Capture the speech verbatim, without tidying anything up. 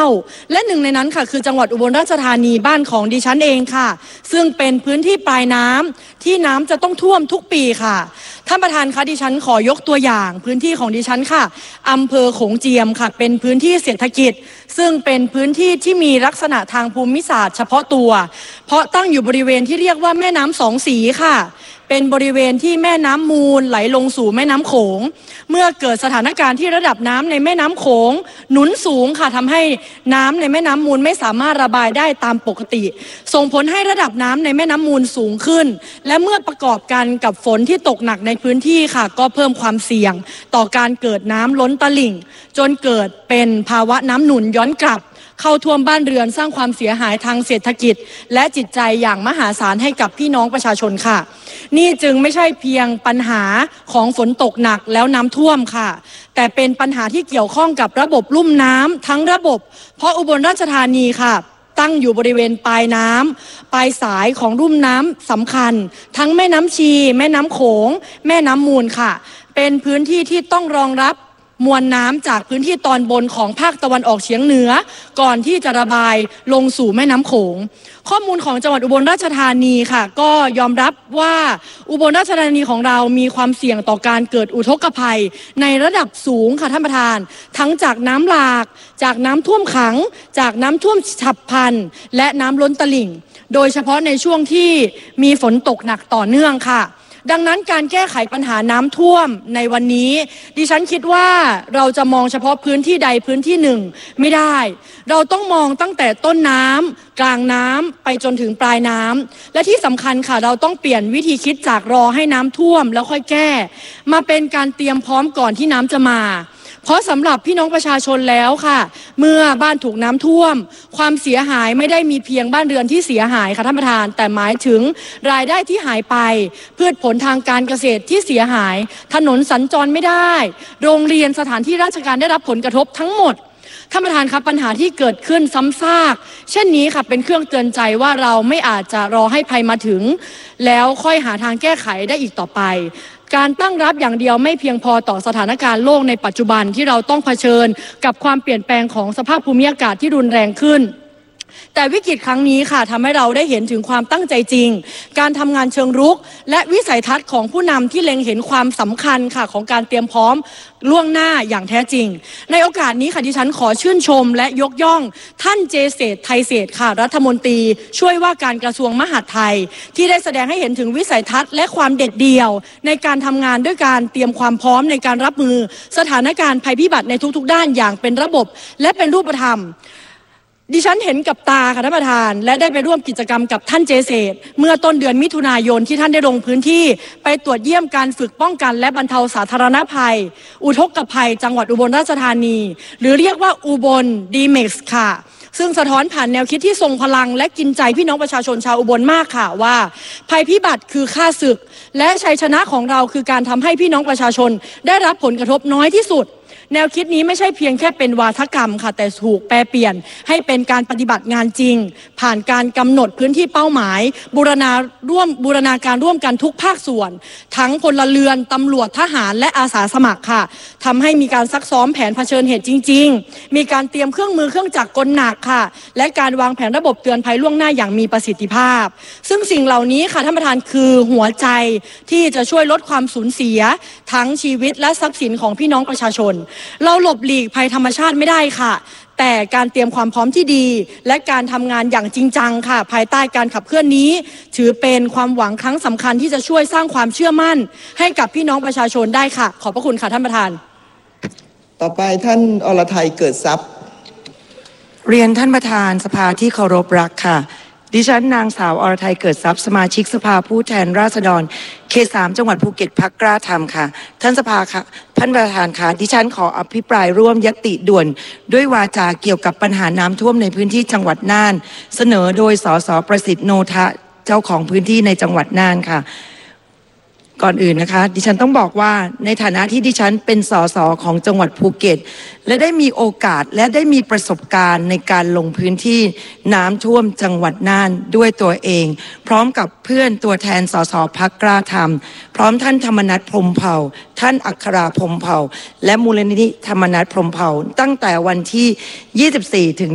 และหนึ่งในนั้นค่ะคือจังหวัดอุบลราชธานีบ้านของดิฉันเองค่ะซึ่งเป็นพื้นที่ปลายน้ำที่น้ำจะต้องท่วมทุกปีค่ะท่านประธานคะดิฉันขอยกตัวอย่างพื้นที่ของดิฉันค่ะอำเภอโขงเจียมค่ะเป็นพื้นที่เศรษฐกิจซึ่งเป็นพื้นที่ที่มีลักษณะทางภูมิศาสตร์เฉพาะตัวเพราะตั้งอยู่บริเวณที่เรียกว่าแม่น้ำสองสีค่ะเป็นบริเวณที่แม่น้ำมูลไหลลงสู่แม่น้ำโขงเมื่อเกิดสถานการณ์ที่ระดับน้ำในแม่น้ำโขงหนุนสูงค่ะทำให้น้ำในแม่น้ำมูลไม่สามารถระบายได้ตามปกติส่งผลให้ระดับน้ำในแม่น้ำมูลสูงขึ้นและเมื่อประกอบกันกับฝนที่ตกหนักในพื้นที่ค่ะก็เพิ่มความเสี่ยงต่อการเกิดน้ำล้นตลิ่งจนเกิดเป็นภาวะน้ำหนุนย้อนกลับเข้าท่วมบ้านเรือนสร้างความเสียหายทางเศรษฐกิจและจิตใจอย่างมหาศาลให้กับพี่น้องประชาชนค่ะนี่จึงไม่ใช่เพียงปัญหาของฝนตกหนักแล้วน้ำท่วมค่ะแต่เป็นปัญหาที่เกี่ยวข้องกับระบบลุ่มน้ำทั้งระบบเพราะอุบลราชธานีค่ะตั้งอยู่บริเวณปลายน้ำปลายสายของลุ่มน้ำสำคัญทั้งแม่น้ำชีแม่น้ำโขงแม่น้ำมูลค่ะเป็นพื้นที่ที่ต้องรองรับมวลน้ำจากพื้นที่ตอนบนของภาคตะวันออกเฉียงเหนือก่อนที่จะระบายลงสู่แม่น้ำโขงข้อมูลของจังหวัดอุบลราชธานีค่ะก็ยอมรับว่าอุบลราชธานีของเรามีความเสี่ยงต่อการเกิดอุทกภัยในระดับสูงค่ะท่านประธานทั้งจากน้ำหลากจากน้ำท่วมขังจากน้ำท่วมฉับพลันและน้ำล้นตลิ่งโดยเฉพาะในช่วงที่มีฝนตกหนักต่อเนื่องค่ะดังนั้นการแก้ไขปัญหาน้ำท่วมในวันนี้ดิฉันคิดว่าเราจะมองเฉพาะพื้นที่ใดพื้นที่หนึ่งไม่ได้เราต้องมองตั้งแต่ต้นน้ำกลางน้ำไปจนถึงปลายน้ำและที่สำคัญค่ะเราต้องเปลี่ยนวิธีคิดจากรอให้น้ำท่วมแล้วค่อยแก้มาเป็นการเตรียมพร้อมก่อนที่น้ำจะมาเพราะสำหรับพี่น้องประชาชนแล้วค่ะเมื่อบ้านถูกน้ำท่วมความเสียหายไม่ได้มีเพียงบ้านเรือนที่เสียหายค่ะท่านประธานแต่หมายถึงรายได้ที่หายไปพืชผลทางการเกษตรที่เสียหายถนนสัญจรไม่ได้โรงเรียนสถานที่ราชการได้รับผลกระทบทั้งหมดท่านประธานครับปัญหาที่เกิดขึ้นซ้ำซากเช่นนี้ค่ะเป็นเครื่องเตือนใจว่าเราไม่อาจจะรอให้ภัยมาถึงแล้วค่อยหาทางแก้ไขได้อีกต่อไปการตั้งรับอย่างเดียวไม่เพียงพอต่อสถานการณ์โลกในปัจจุบันที่เราต้องเผชิญกับความเปลี่ยนแปลงของสภาพภูมิอากาศที่รุนแรงขึ้นแต่วิกฤตครั้งนี้ค่ะทำให้เราได้เห็นถึงความตั้งใจจริงการทำงานเชิงรุกและวิสัยทัศน์ของผู้นำที่เล็งเห็นความสำคัญค่ะของการเตรียมพร้อมล่วงหน้าอย่างแท้จริงในโอกาสนี้ค่ะดิฉันขอชื่นชมและยกย่องท่านเจเศรษฐ์ไทยเศรษฐ์ค่ะรัฐมนตรีช่วยว่าการกระทรวงมหาดไทยที่ได้แสดงให้เห็นถึงวิสัยทัศน์และความเด็ดเดี่ยวในการทำงานด้วยการเตรียมความพร้อมในการรับมือสถานการณ์ภัยพิบัติในทุกๆด้านอย่างเป็นระบบและเป็นรูปธรรมดิฉันเห็นกับตาค่ะท่านประธานและได้ไปร่วมกิจกรรมกับท่านเจเศรษฐ์เมื่อต้นเดือนมิถุนายนที่ท่านได้ลงพื้นที่ไปตรวจเยี่ยมการฝึกป้องกันและบรรเทาสาธารณภัยอุทกภัยจังหวัดอุบลราชธานีหรือเรียกว่าอุบลดีเม็กซ์ค่ะซึ่งสะท้อนผ่านแนวคิดที่ทรงพลังและกินใจพี่น้องประชาชนชาวอุบลมากค่ะว่าภัยพิบัติคือข้าศึกและชัยชนะของเราคือการทำให้พี่น้องประชาชนได้รับผลกระทบน้อยที่สุดแนวคิดนี้ไม่ใช่เพียงแค่เป็นวาทกรรมค่ะแต่ถูกแปลเปลี่ยนให้เป็นการปฏิบัติงานจริงผ่านการกำหนดพื้นที่เป้าหมายบูรณาร่วมบูรณาการร่วมกันทุกภาคส่วนทั้งพลเรือนตำรวจทหารและอาสาสมัครค่ะทำให้มีการซักซ้อมแผนเผชิญเหตุจริงๆมีการเตรียมเครื่องมือเครื่องจักรกลหนักค่ะและการวางแผนระบบเตือนภัยล่วงหน้าอย่างมีประสิทธิภาพซึ่งสิ่งเหล่านี้ค่ะท่านประธานคือหัวใจที่จะช่วยลดความสูญเสียทั้งชีวิตและทรัพย์สินของพี่น้องประชาชนเราหลบหลีกภัยธรรมชาติไม่ได้ค่ะแต่การเตรียมความพร้อมที่ดีและการทำงานอย่างจริงจังค่ะภายใต้การขับเคลื่อนนี้ถือเป็นความหวังครั้งสำคัญที่จะช่วยสร้างความเชื่อมั่นให้กับพี่น้องประชาชนได้ค่ะขอบพระคุณค่ะท่านประธานต่อไปท่านอรทัยเกิดทรัพย์เรียนท่านประธานสภาที่เคารพรักค่ะดิฉันนางสาวอรทัยเกิดทรัพย์สมาชิกสภาผู้แทนราษฎรเขตสามจังหวัดภูเก็ตพรรคกล้าธรรมค่ะท่านสภาค่ะท่านประธานค่ะดิฉันขออภิปรายร่วมญัตติด่วนด้วยวาจาเกี่ยวกับปัญหาน้ำท่วมในพื้นที่จังหวัดน่านเสนอโดยสสประสิทธิ์โนทะเจ้าของพื้นที่ในจังหวัดน่านค่ะก่อนอื่นนะคะดิฉันต้องบอกว่าในฐานะที่ดิฉันเป็นสสของจังหวัดภูเก็ตและได้มีโอกาสและได้มีประสบการณ์ในการลงพื้นที่น้ำท่วมจังหวัดน่านด้วยตัวเองพร้อมกับเพื่อนตัวแทนสสพรรคกล้าธรรมพร้อมท่านธรรมนัสพรหมเผ่าท่านอัคราพรหมเผ่าและมูลนิธิธรรมนัสพรหมเผ่าตั้งแต่วันที่ยี่สิบสี่ถึง